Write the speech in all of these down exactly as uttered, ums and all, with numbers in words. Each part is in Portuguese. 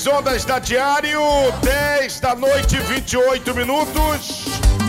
ondas da Diário, dez da noite, vinte e oito minutos.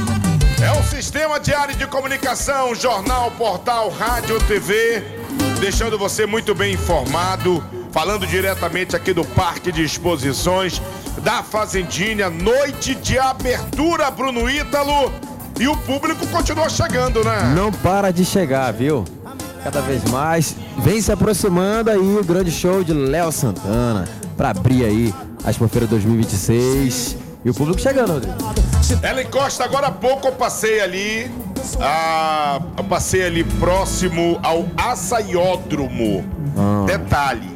É o Sistema Diário de Comunicação, jornal, portal, rádio, T V, deixando você muito bem informado, falando diretamente aqui do Parque de Exposições da Fazendinha, noite de abertura, Bruno Ítalo, e o público continua chegando, né? Não para de chegar, viu? Cada vez mais vem se aproximando aí o grande show de Léo Santana para abrir aí a Expofeira dois mil e vinte e seis e o público chegando, Rodrigo. Ela encosta agora há pouco, eu passei ali, ah, eu passei ali próximo ao açaiódromo. Ah. Detalhe,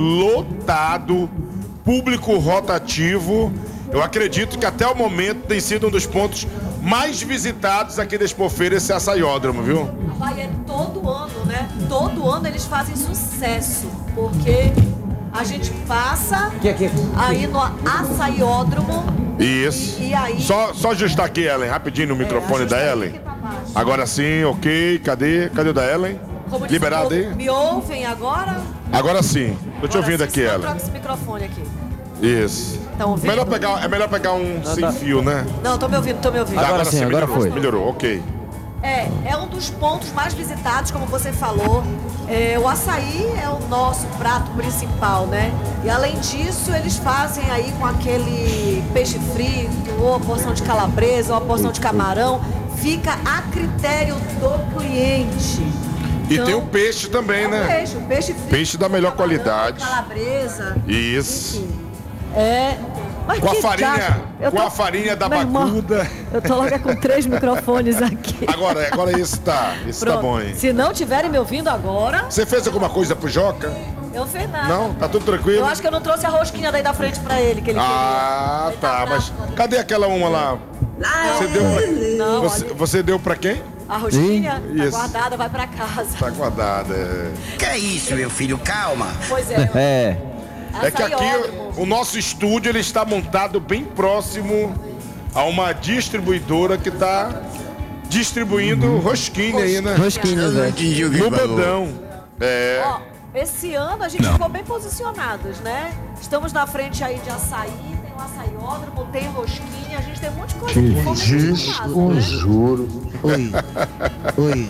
lotado, público rotativo. Eu acredito que até o momento tem sido um dos pontos mais visitados aqui da Expofeira, esse açaiódromo, viu? Vai, é todo ano, né? Todo ano eles fazem sucesso, porque a gente passa aqui, aqui. aí no açaiódromo. Isso. E, e aí... Só, só ajustar aqui, Ellen, rapidinho no microfone é, da Ellen. Agora sim, ok. Cadê? Cadê o da Ellen? Como Liberado aí? Me ouvem agora? Agora sim. Tô te ouvindo aqui, Ellen. Troca esse microfone aqui. Isso. Estão ouvindo? Melhor pegar, é melhor pegar um não, sem tá... fio, né? Não, tô me ouvindo, tô me ouvindo. Agora, agora sim, melhorou, agora foi. Melhorou, ok. É, é um dos pontos mais visitados, como você falou. É, o açaí é o nosso prato principal, né? E além disso, eles fazem aí com aquele peixe frito, ou a porção de calabresa, ou a porção de camarão. Fica a critério do cliente. E então, tem o peixe também, é o né? Peixe, o peixe frito. Peixe da melhor camarão, qualidade. Calabresa. Isso. Enfim. É... Mas com a que farinha, gato. com tô... a farinha da Meu bacuda. Irmão, eu tô logo com três microfones aqui. Agora, agora esse tá, esse Pronto. tá bom, hein? Se não tiverem me ouvindo agora... Você fez alguma coisa pro Joca? Eu não fiz nada. Não? Tá tudo tranquilo? Eu acho que eu não trouxe a rosquinha daí da frente pra ele, que ele ah, queria. Ah, tá, mas cadê aquela uma lá? Ah, você, deu pra... não, você, olha... você deu pra quem? A rosquinha Sim, tá isso. guardada, vai pra casa. Tá guardada, é. Que é isso, meu filho? Calma. Pois é. É. É que aqui o nosso estúdio ele está montado bem próximo a uma distribuidora que está distribuindo uhum. rosquinha aí, né? Rosquinhas, é. No bandão. É. Ó, esse ano a gente Não. ficou bem posicionados, né? Estamos na frente aí de açaí, tem o açaiódromo, tem rosquinha, a gente tem um monte de coisa que ficou bem posicionado, né? Juro. Oi. Oi.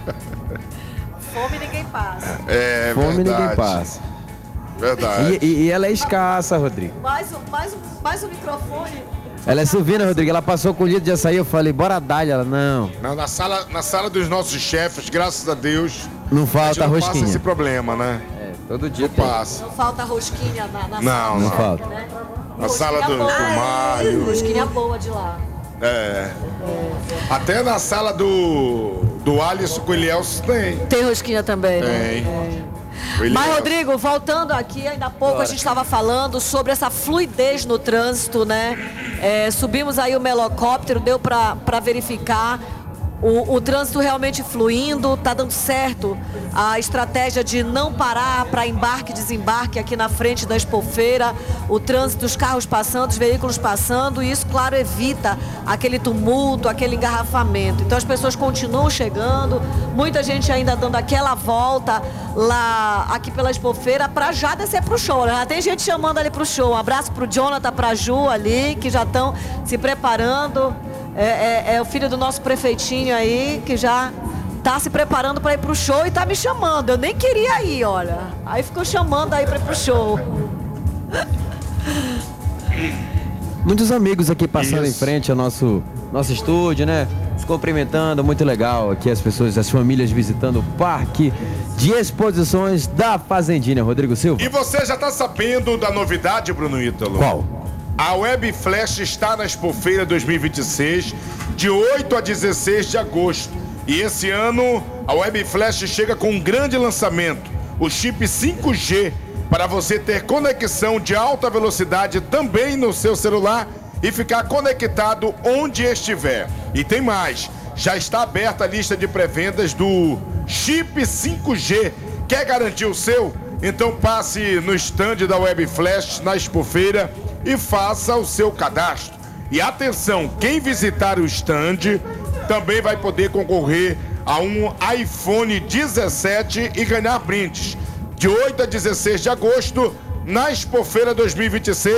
Fome ninguém passa. É, Fome verdade. ninguém passa. Verdade. E, e, e ela é escassa, Rodrigo. Mais um, mais um, mais um microfone. Ela é suvina, Rodrigo. Ela passou com o litro de açaí. Eu falei, bora dar-lhe. Ela, não. Não, na sala, na sala dos nossos chefes, graças a Deus. Não falta a gente não rosquinha. passa esse problema, né? É, todo dia não passa. Não falta rosquinha na, na não, sala. Não, não falta. Né? Na sala do, do Mário. Rosquinha boa de lá. É. é. Até na sala do, do Alisson com o Elielso tem. Tem rosquinha também, né? Tem. É. Mas, Rodrigo, voltando aqui, ainda há pouco Bora. a gente estava falando sobre essa fluidez no trânsito, né? É, subimos aí o melocóptero, deu para verificar o, o trânsito realmente fluindo, tá dando certo a estratégia de não parar para embarque e desembarque aqui na frente da Expofeira, o trânsito, os carros passando, os veículos passando, e isso, claro, evita aquele tumulto, aquele engarrafamento. Então as pessoas continuam chegando, muita gente ainda dando aquela volta lá aqui pela Expofeira para já descer pro show, né? Já tem gente chamando ali pro show. Um abraço pro Jonathan, pra Ju ali, que já estão se preparando. É, é, é o filho do nosso prefeitinho aí, que já tá se preparando para ir pro show e tá me chamando. Eu nem queria ir, olha. Aí ficou chamando aí para ir pro show. Muitos amigos aqui passando Isso. em frente ao nosso, nosso estúdio, né? Se cumprimentando, muito legal aqui as pessoas, as famílias visitando o Parque de Exposições da Fazendinha. Rodrigo Silva. E você já tá sabendo da novidade, Bruno Ítalo? Qual? A Web Flash está na Expofeira dois mil e vinte e seis, de oito a dezesseis de agosto. E esse ano, a Web Flash chega com um grande lançamento, o chip cinco G, para você ter conexão de alta velocidade também no seu celular e ficar conectado onde estiver. E tem mais, já está aberta a lista de pré-vendas do chip cinco G. Quer garantir o seu? Então passe no stand da Web Flash na Expofeira e faça o seu cadastro. E atenção, quem visitar o stand também vai poder concorrer a um iPhone dezessete e ganhar brindes. De oito a dezesseis de agosto, na Expofeira dois mil e vinte e seis.